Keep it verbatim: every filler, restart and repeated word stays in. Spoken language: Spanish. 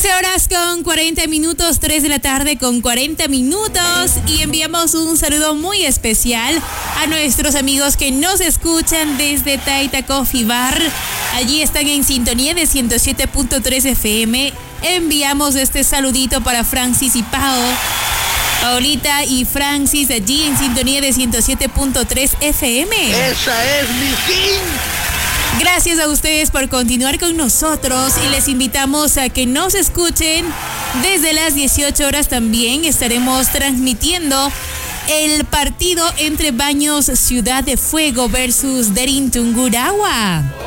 trece horas con cuarenta minutos, tres de la tarde con cuarenta minutos, y enviamos un saludo muy especial a nuestros amigos que nos escuchan desde Taita Coffee Bar. Allí están en sintonía de ciento siete punto tres F M. Enviamos este saludito para Francis y Pao. Paulita y Francis allí en sintonía de ciento siete punto tres F M. ¡Esa es mi fin! Gracias a ustedes por continuar con nosotros y les invitamos a que nos escuchen desde las dieciocho horas. También estaremos transmitiendo el partido entre Baños Ciudad de Fuego versus Derin Tungurahua.